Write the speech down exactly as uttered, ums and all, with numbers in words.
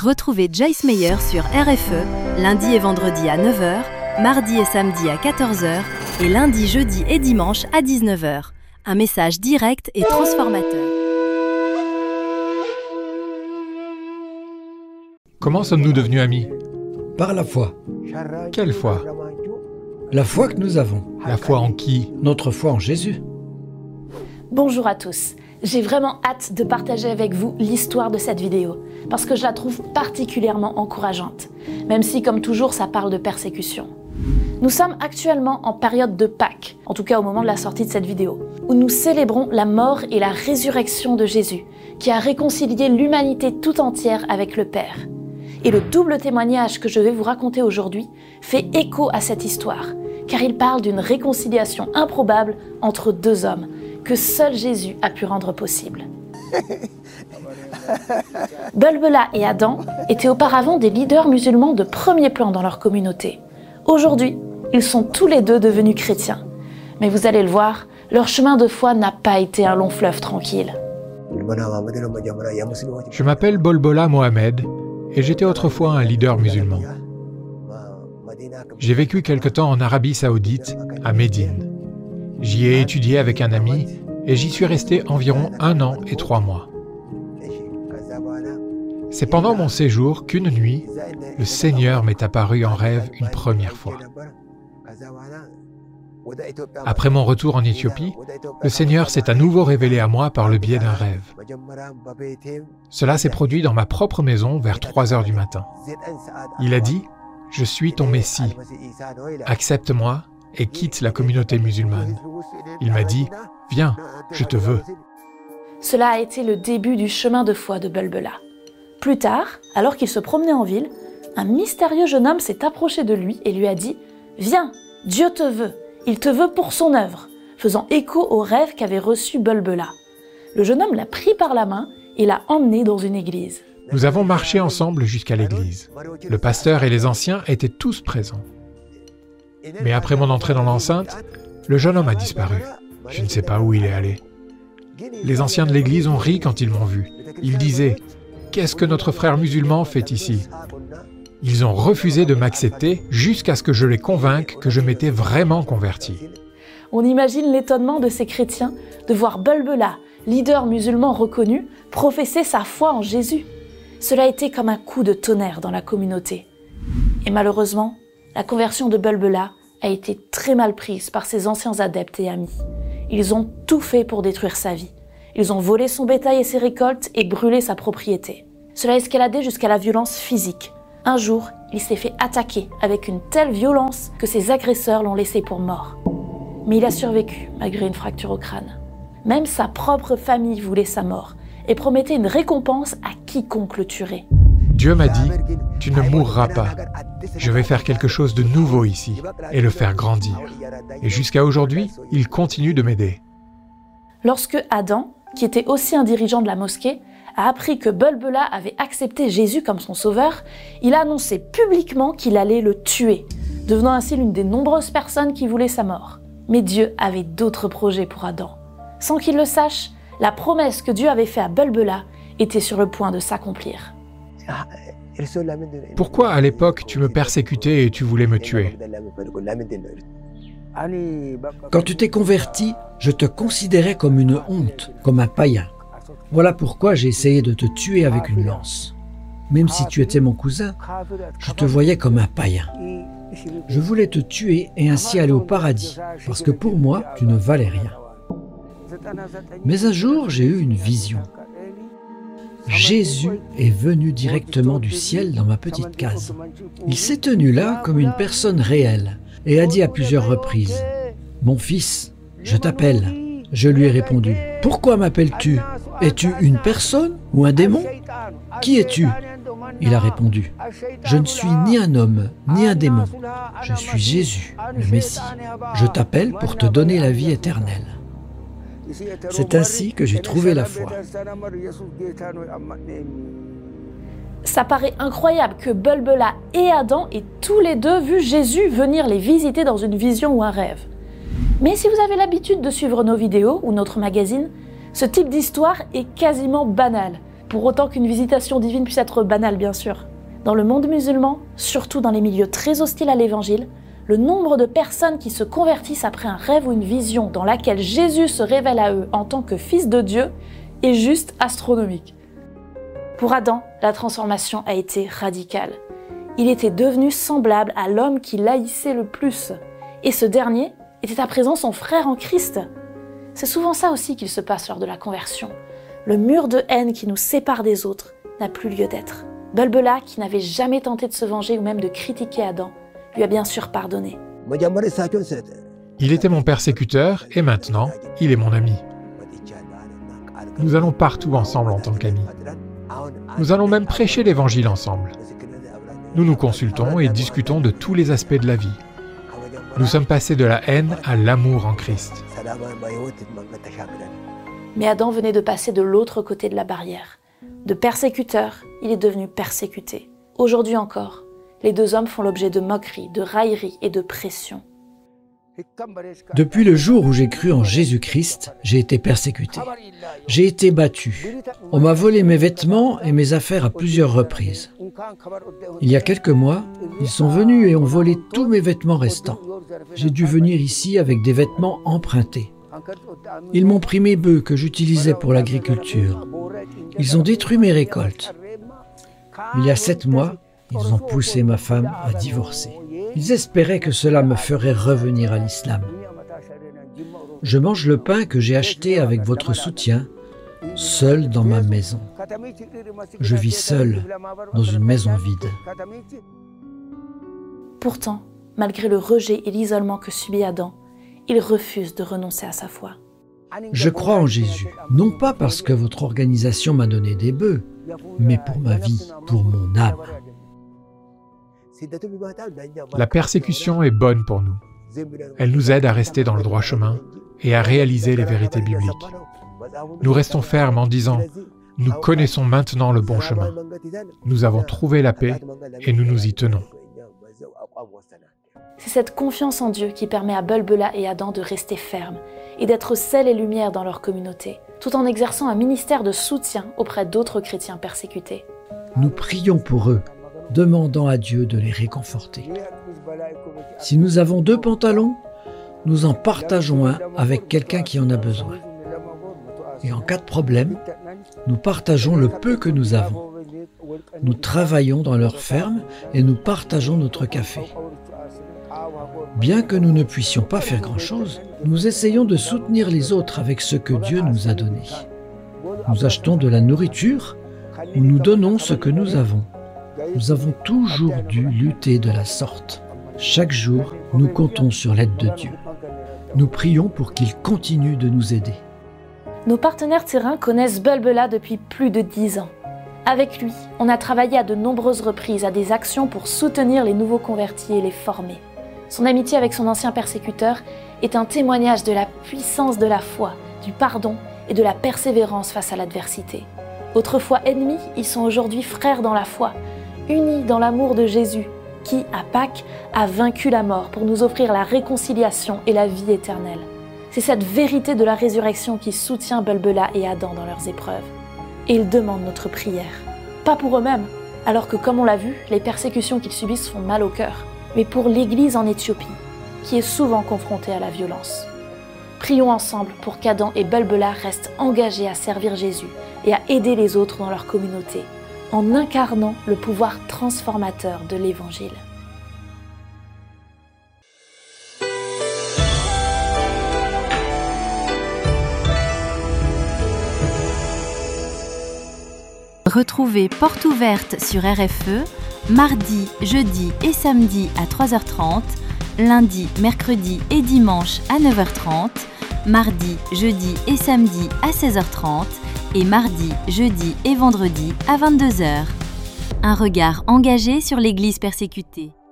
Retrouvez Joyce Meyer sur R F E, lundi et vendredi à neuf heures, mardi et samedi à quatorze heures et lundi, jeudi et dimanche à dix-neuf heures. Un message direct et transformateur. Comment sommes-nous devenus amis? Par la foi. Quelle foi? La foi que nous avons. La foi en qui? Notre foi en Jésus. Bonjour à tous. J'ai vraiment hâte de partager avec vous l'histoire de cette vidéo, parce que je la trouve particulièrement encourageante, même si, comme toujours, ça parle de persécution. Nous sommes actuellement en période de Pâques, en tout cas au moment de la sortie de cette vidéo, où nous célébrons la mort et la résurrection de Jésus, qui a réconcilié l'humanité tout entière avec le Père. Et le double témoignage que je vais vous raconter aujourd'hui fait écho à cette histoire, car il parle d'une réconciliation improbable entre deux hommes, que seul Jésus a pu rendre possible. Bulbullah et Adam étaient auparavant des leaders musulmans de premier plan dans leur communauté. Aujourd'hui, ils sont tous les deux devenus chrétiens. Mais vous allez le voir, leur chemin de foi n'a pas été un long fleuve tranquille. Je m'appelle Bulbullah Mohamed et j'étais autrefois un leader musulman. J'ai vécu quelque temps en Arabie Saoudite, à Médine. J'y ai étudié avec un ami et j'y suis resté environ un an et trois mois. C'est pendant mon séjour qu'une nuit, le Seigneur m'est apparu en rêve une première fois. Après mon retour en Éthiopie, le Seigneur s'est à nouveau révélé à moi par le biais d'un rêve. Cela s'est produit dans ma propre maison vers trois heures du matin. Il a dit « Je suis ton Messie. Accepte-moi et quitte la communauté musulmane. » Il m'a dit « Viens, je te veux. » Cela a été le début du chemin de foi de Bulbullah. Plus tard, alors qu'il se promenait en ville, un mystérieux jeune homme s'est approché de lui et lui a dit « Viens, Dieu te veut, il te veut pour son œuvre », faisant écho au rêve qu'avait reçu Bulbullah. Le jeune homme l'a pris par la main et l'a emmené dans une église. Nous avons marché ensemble jusqu'à l'église. Le pasteur et les anciens étaient tous présents. Mais après mon entrée dans l'enceinte, le jeune homme a disparu. Je ne sais pas où il est allé. Les anciens de l'église ont ri quand ils m'ont vu. Ils disaient « Qu'est-ce que notre frère musulman fait ici ?» Ils ont refusé de m'accepter jusqu'à ce que je les convainque que je m'étais vraiment converti. On imagine l'étonnement de ces chrétiens de voir Bulbullah, leader musulman reconnu, professer sa foi en Jésus. Cela a été comme un coup de tonnerre dans la communauté. Et malheureusement, la conversion de Bulbullah a été très mal prise par ses anciens adeptes et amis. Ils ont tout fait pour détruire sa vie. Ils ont volé son bétail et ses récoltes et brûlé sa propriété. Cela a escaladé jusqu'à la violence physique. Un jour, il s'est fait attaquer avec une telle violence que ses agresseurs l'ont laissé pour mort. Mais il a survécu malgré une fracture au crâne. Même sa propre « voulait sa mort et promettait une récompense à quiconque le tuerait. Dieu m'a dit « Tu ne mourras pas. Je vais faire quelque chose de nouveau ici et le faire grandir. » Et jusqu'à aujourd'hui, il continue de m'aider. Lorsque Adam, qui était aussi un dirigeant de la mosquée, a appris que Bulbullah avait accepté Jésus comme son sauveur, il a annoncé publiquement qu'il allait le tuer, devenant ainsi l'une des nombreuses personnes qui voulaient sa mort. Mais Dieu avait d'autres projets pour Adam. Sans qu'il le sache, la promesse que Dieu avait faite à Bulbullah était sur le point de s'accomplir. Pourquoi à l'époque tu me persécutais et tu voulais me tuer? Quand tu t'es converti, je te considérais comme une honte, comme un païen. Voilà pourquoi j'ai essayé de te tuer avec une lance. Même si tu étais mon cousin, je te voyais comme un païen. Je voulais te tuer et ainsi aller au paradis, parce que pour moi, tu ne valais rien. Mais un jour, j'ai eu une vision. Jésus est venu directement du ciel dans ma petite case. Il s'est tenu là comme une personne réelle et a dit à plusieurs reprises « Mon fils, je t'appelle ». Je lui ai répondu « Pourquoi m'appelles-tu? Es-tu une personne ou un démon? Qui es-tu » Il a répondu « Je ne suis ni un homme, ni un démon. Je suis Jésus, le Messie. Je t'appelle pour te donner la vie éternelle. » C'est ainsi que j'ai trouvé la foi. Ça paraît incroyable que Bulbullah et Adam aient tous les deux vu Jésus venir les visiter dans une vision ou un rêve. Mais si vous avez l'habitude de suivre nos vidéos ou notre magazine, ce type d'histoire est quasiment banal, pour autant qu'une visitation divine puisse être banale bien sûr. Dans le monde musulman, surtout dans les milieux très hostiles à l'évangile, le nombre de personnes qui se convertissent après un rêve ou une vision dans laquelle Jésus se révèle à eux en tant que fils de Dieu est juste astronomique. Pour Adam, la transformation a été radicale. Il était devenu semblable à l'homme qu'il haïssait le plus. Et ce dernier était à présent son frère en Christ. C'est souvent ça aussi qu'il se passe lors de la conversion. Le mur de haine qui nous sépare des autres n'a plus lieu d'être. Bulbula, qui n'avait jamais tenté de se venger ou même de critiquer Adam, lui a bien sûr pardonné. Il était mon persécuteur et maintenant, il est mon ami. Nous allons partout ensemble en tant qu'amis. Nous allons même prêcher l'évangile ensemble. Nous nous consultons et discutons de tous les aspects de la vie. Nous sommes passés de la haine à l'amour en Christ. Mais Adam venait de passer de l'autre côté de la barrière. De persécuteur, il est devenu persécuté. Aujourd'hui encore, les deux hommes font l'objet de moqueries, de railleries et de pressions. Depuis le jour où j'ai cru en Jésus-Christ, j'ai été persécuté. J'ai été battu. On m'a volé mes vêtements et mes affaires à plusieurs reprises. Il y a quelques mois, ils sont venus et ont volé tous mes vêtements restants. J'ai dû venir ici avec des vêtements empruntés. Ils m'ont pris mes bœufs que j'utilisais pour l'agriculture. Ils ont détruit mes récoltes. Il y a sept mois, ils ont poussé ma femme à divorcer. Ils espéraient que cela me ferait revenir à l'islam. Je mange le pain que j'ai acheté avec votre soutien, seul dans ma maison. Je vis seul dans une maison vide. Pourtant, malgré le rejet et l'isolement que subit Adam, il refuse de renoncer à sa foi. Je crois en Jésus, non pas parce que votre organisation m'a donné des bœufs, mais pour ma vie, pour mon âme. La persécution est bonne pour nous. Elle nous aide à rester dans le droit chemin et à réaliser les vérités bibliques. Nous restons fermes en disant « Nous connaissons maintenant le bon chemin. Nous avons trouvé la paix et nous nous y tenons. » C'est cette confiance en Dieu qui permet à Bulbula et Adam de rester fermes et d'être sel et lumière dans leur communauté, tout en exerçant un ministère de soutien auprès d'autres chrétiens persécutés. Nous prions pour eux, demandant à Dieu de les réconforter. Si nous avons deux pantalons, nous en partageons un avec quelqu'un qui en a besoin. Et en cas de problème, nous partageons le peu que nous avons. Nous travaillons dans leur ferme et nous partageons notre café. Bien que nous ne puissions pas faire grand-chose, nous essayons de soutenir les autres avec ce que Dieu nous a donné. Nous achetons de la nourriture ou nous donnons ce que nous avons. Nous avons toujours dû lutter de la sorte. Chaque jour, nous comptons sur l'aide de Dieu. Nous prions pour qu'il continue de nous aider. Nos partenaires terrains connaissent Bulbula depuis plus de dix ans. Avec lui, on a travaillé à de nombreuses reprises à des actions pour soutenir les nouveaux convertis et les former. Son amitié avec son ancien persécuteur est un témoignage de la puissance de la foi, du pardon et de la persévérance face à l'adversité. Autrefois ennemis, ils sont aujourd'hui frères dans la foi, unis dans l'amour de Jésus, qui, à Pâques, a vaincu la mort pour nous offrir la réconciliation et la vie éternelle. C'est cette vérité de la résurrection qui soutient Bulbula et Adam dans leurs épreuves. Et ils demandent notre prière. Pas pour eux-mêmes, alors que, comme on l'a vu, les persécutions qu'ils subissent font mal au cœur, mais pour l'Église en Éthiopie, qui est souvent confrontée à la violence. Prions ensemble pour qu'Adam et Bulbula restent engagés à servir Jésus et à aider les autres dans leur communauté, en incarnant le pouvoir transformateur de l'Évangile. Retrouvez Porte ouverte sur R F E, mardi, jeudi et samedi à trois heures trente, lundi, mercredi et dimanche à neuf heures trente, mardi, jeudi et samedi à seize heures trente et mardi, jeudi et vendredi à vingt-deux heures. Un regard engagé sur l'Église persécutée.